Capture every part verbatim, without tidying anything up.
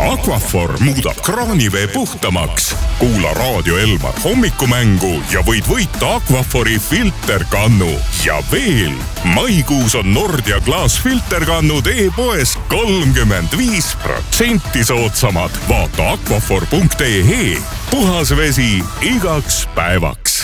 Aquaphor muudab kraanivee puhtamaks. Kuula Raadio Elmar hommikumängu ja võid võita Aquaphori filterkannu. Ja veel, maikuus on Nordia klaasfilterkannud e-poes kolmkümmend viis protsenti soodsamad. Vaata aquaphor punkt ee. Puhas vesi igaks päevaks.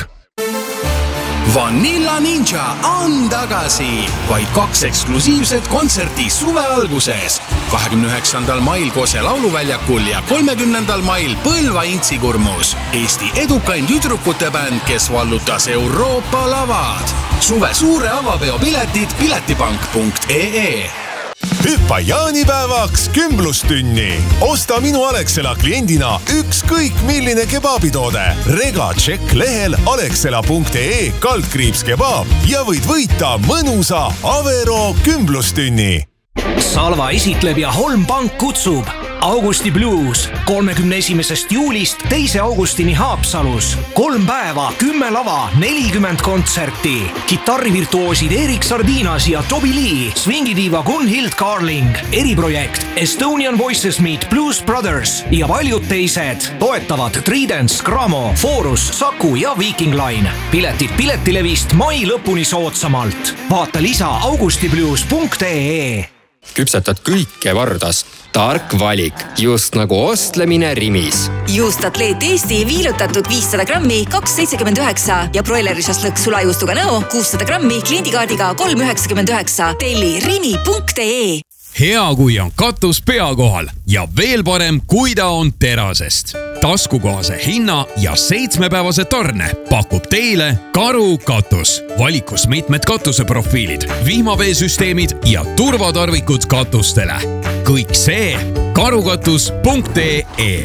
Vanilla Ninja on tagasi. Vaid kaks eksklusiivset kontserti suve alguses. kahekümne üheksandal mail Kose lauluväljakul ja kolmekümnendal mail Põlva Intsikurmus. Eesti edukain tüdrukute bänd, kes vallutas Euroopa lavad. Suve suure avapeo piletid piletipank punkt ee. Hüppa jaanipäevaks kümblustünni. Osta minu Alexela kliendina ükskõik milline kebabitoode. Rega tšekk lehel alexela punkt ee kaldkriips kebab ja võid võita mõnusa Avero kümblustünni. Salva esitleb ja Holm Pank kutsub. Augusti Blues kolmekümne esimesest juulist teise augustini Haapsalus. Kolm päeva, kümme lava, nelikümmend kontserti. Kitarrivirtuoosid Erik Sardinas ja Toby Lee, swingidiiva Gunhild Carling, eriprojekt Estonian Voices Meet Blues Brothers ja paljud teised. Toetavad Tridents, Gramo, Forus, Saku ja Viking Line. Piletid piletilevist mai lõpuni soodsamalt. Vaata lisa augustiblues punkt ee. Küpsetad kõike Vardas. Tark valik, just nagu ostlemine Rimis. Just Atleet Eesti viilutatud viissada grammi kaks seitsekümmend üheksa ja broilerisast lõks sulajuustuga nõu kuussada grammi kliendikaardiga kolm üheksakümmend üheksa. Telli rimi punkt ee. Hea, kui on katus pea kohal ja veel parem, kui ta on terasest. Taskukohase hinna ja seitsmepäevase tarne pakub teile Karu katus. Valikus mitmed katuseprofiilid, vihmaveesüsteemid ja turvatarvikud katustele. Kõik see karukatus punkt ee.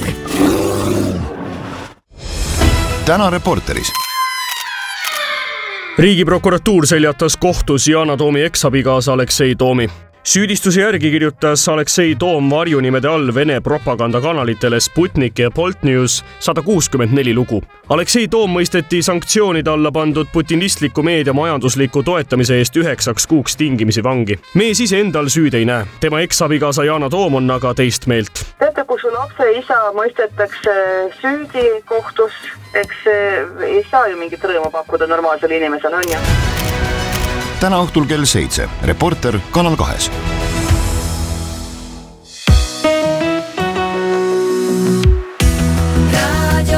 Täna Reporteris. Riigiprokuratuur seljatas kohtus Yana Toomi eksabikaasa Aleksei Toomi. Süüdistuse järgi kirjutas Aleksei Toom varjunimede all Vene propagandakanalitele Sputnik ja Bolt News sada kuuskümmend neli lugu. Aleksei Toom mõisteti sanktsioonide alla pandud putinistliku meedia majandusliku toetamise eest üheksaks kuuks tingimisi vangi. Mees ise endal süüd ei näe. Tema eksabikaasa Yana Toom on aga teist meelt. Teate, kui su lapse isa mõistetakse süüdi kohtus, eks ei saa ju mingit rõõmu pakkuda normaalsele inimesele, on ju? Täna õhtul kell seitse. Reporter Kanal kahes. Radio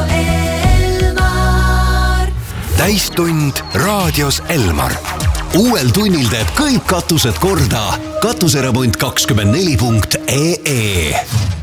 Elmar. Täistund Raadios Elmar. Uuel tunnil teeb kõik katused korda. Katuseremont kakskümmend neli punkt ee.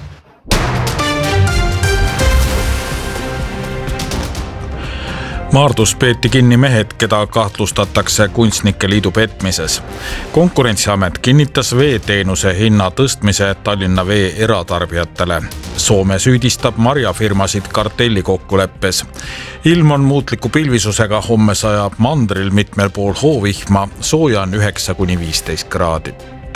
Maardus peeti kinni mehed, keda kahtlustatakse Kunstnike Liidu petmises. Konkurentsiamet kinnitas veeteenuse hinna tõstmise Tallinna Vee eratarbijatele. Soome süüdistab marjafirmasid kartellikokkuleppes. Ilm on muutliku pilvisusega, homme sajab mandril mitmel pool hoovihma, sooja on üheksa kuni viisteist kraadi.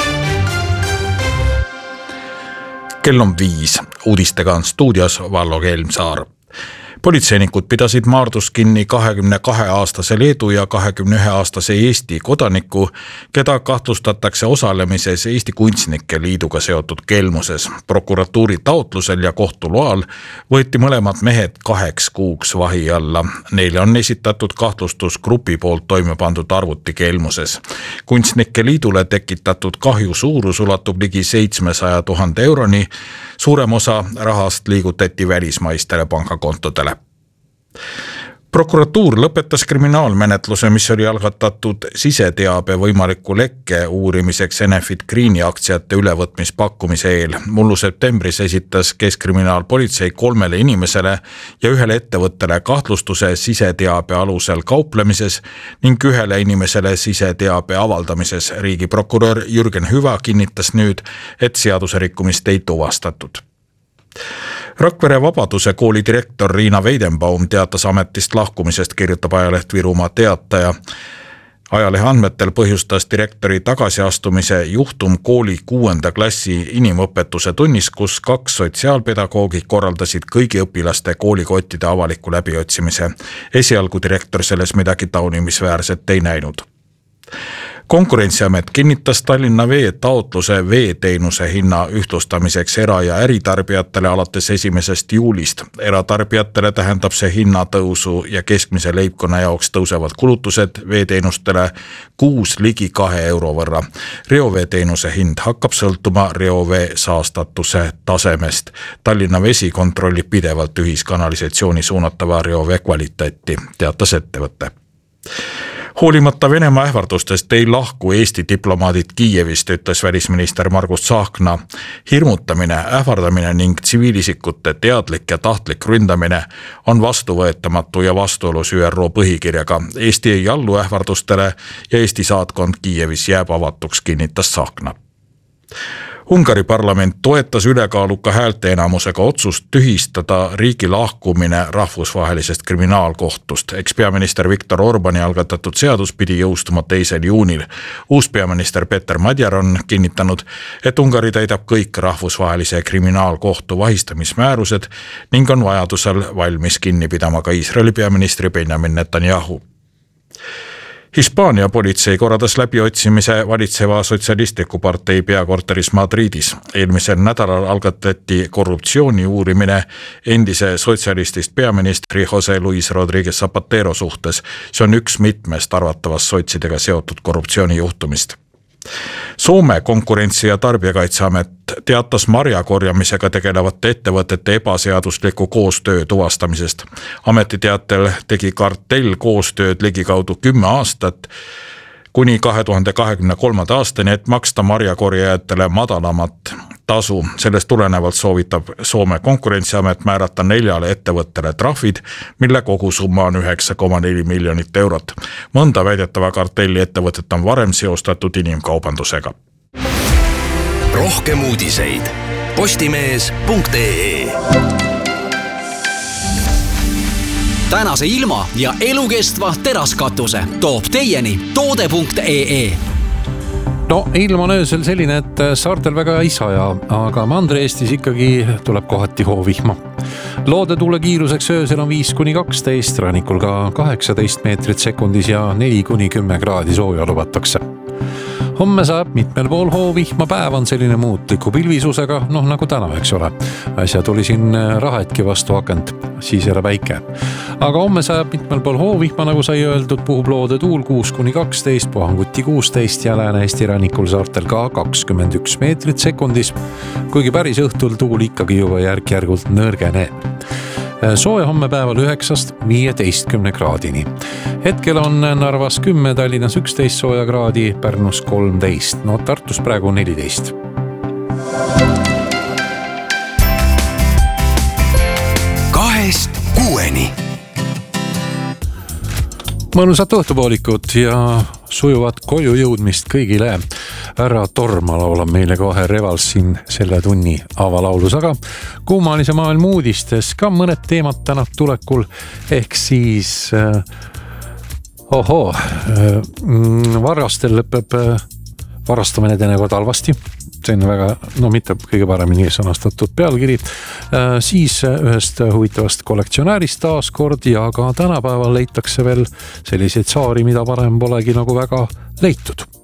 Kell on viis. Uudistega on stuudios Vallo Kelmsaar. Politseinikud pidasid Maardus kinni kahekümne kahe aastase Leedu ja kahekümne ühe aastase Eesti kodaniku, keda kahtlustatakse osalemises Eesti Kunstnike Liiduga seotud kelmuses. Prokuratuuri taotlusel ja kohtuloal võeti mõlemad mehed kaheks kuuks vahi alla. Neile on esitatud kahtlustus grupi poolt toime pandud arvuti kelmuses. Kunstnike Liidule tekitatud kahju suurus ulatub ligi seitsmesaja tuhande euroni. Suurem osa rahast liigutati välismaistele pangakontodele. Prokuratuur lõpetas kriminaalmenetluse, mis oli algatatud siseteabe võimaliku lekke uurimiseks Enefit Greeni aktsiate ülevõtmispakkumise eel. Mullu septembris esitas Keskkriminaalpolitsei kolmele inimesele ja ühele ettevõttele kahtlustuse siseteabe alusel kauplemises ning ühele inimesele siseteabe avaldamises. Riigiprokurör Jürgen Hüva kinnitas nüüd, et seaduse rikkumist ei tuvastatud. Rakvere Vabaduse kooli direktor Riina Weidenbaum teatas ametist lahkumisest, kirjutab ajaleht Virumaa Teataja. Ajalehe andmetel põhjustas direktori tagasiastumise juhtum kooli kuuenda klassi inimõpetuse tunnis, kus kaks sotsiaalpedagoogi korraldasid kõigi õpilaste koolikottide avaliku läbiotsimise. Esialgu direktor selles midagi taunimisväärset ei näinud. Konkurentsiamet kinnitas Tallinna Vee taotluse veeteenuse hinna ühtlustamiseks era- ja äritarbijatele alates esimesest juulist. Eratarbijatele tähendab see hinnatõusu ja keskmise leibkonna jaoks tõusevad kulutused veeteenustele kuus ligi kahe euro võrra. Reoveeteenuse hind hakkab sõltuma reovee saastatuse tasemest. Tallinna Vesi kontrollib pidevalt ühiskanalisatsiooni suunatava reovee kvaliteeti, teatas ettevõte. Hoolimata Venemaa ähvardustest ei lahku Eesti diplomaadid Kiievist, ütles välisminister Margus Tsahkna. Hirmutamine, ähvardamine ning tsiviilisikute teadlik ja tahtlik ründamine on vastuvõetamatu ja vastuolus Ü R O põhikirjaga. Eesti ei allu ähvardustele ja Eesti saatkond Kiievis jääb avatuks, kinnitas Tsahkna. Ungari parlament toetas ülekaaluka häälteenamusega otsust tühistada riigi lahkumine rahvusvahelisest kriminaalkohtust. Ekspeaminister Viktor Orbani algatatud seadus pidi jõustuma teisel juunil. Uus peaminister Peter Madjar on kinnitanud, et Ungari täidab kõik rahvusvahelise kriminaalkohtu vahistamismäärused ning on vajadusel valmis kinni pidama ka Iisraeli peaministri Benjamin Netanyahu. Hispaania politsei korraldas läbiotsimise valitseva sotsialistliku partei peakorteris Madridis. Eelmisel nädalal algatati korruptsiooni uurimine endise sotsialistist peaministri Jose Luis Rodríguez Zapatero suhtes. See on üks mitmest arvatavast sotsidega seotud korruptsioonijuhtumist. Soome konkurentsi- ja tarbijakaitseamet teatas marjakorjamisega tegelevate ettevõtete ebaseadusliku koostöö tuvastamisest. Ametiteatel tegi kartell koostööd ligikaudu kümme aastat kuni kahe tuhande kahekümne kolmanda aastani, et maksta marjakorjajatele madalamat tasu. Sellest tulenevalt soovitab Soome konkurentsiamet määrata neljale ettevõttele trahvid, mille kogusumma on üheksa koma neli miljonit eurot. Mõnda väidetava kartelli ettevõtet on varem seostatud inimkaubandusega. Rohkem uudiseid postimees punkt ee. Tänase ilma ja elukestva teraskatuse toob teieni toode punkt ee. No ilm on öösel selline, et saartel väga ei saja, aga Mandri-Eestis ikkagi tuleb kohati hoovihma. Loodetuule kiiruseks öösel on viis kuni kaksteist, rannikul ka kaheksateist meetrit sekundis ja neli kuni kümme kraadi sooja lubatakse. Homme saab mitmel pool hoovihma, päev on selline muutliku pilvisusega, noh nagu täna, eks ole. Äsja tuli siin rahetki vastu akent, siis jälle päike. Aga homme saab mitmel pool hoovihma, nagu sai öeldud, puhub loodetuul kuus kuni kaksteist, Puhanguti kuusteist ja Lääne-Eesti rannikul saartel ka kakskümmend üks meetrit sekundis, kuigi päris õhtul tuul ikkagi juba järk-järgult nõrgene. Sooja homme päeval üheksast viieteistkümne kraadini. Hetkel on Narvas kümme, Tallinnas üksteist sooja kraadi, Pärnus kolmteist, no Tartus praegu neliteist. Kahest kuueni. Mõnusat õhtupoolikut ja sujuvat koju jõudmist kõigile. Ära Torma laulab meile kohe Revals siin selle tunni avalaulus, aga kuumalise maailma uudistes ka mõned teemad täna tulekul, ehk siis äh, ohoo, äh, varastel lõpeb äh, varastamine teinekord halvasti. See on väga, no mitte kõige paremini sõnastatud pealkiri. Äh, siis ühest huvitavast kollektsionäärist taas kord ja ka tänapäeval leitakse veel selliseid saari, mida parem polegi nagu väga leitud.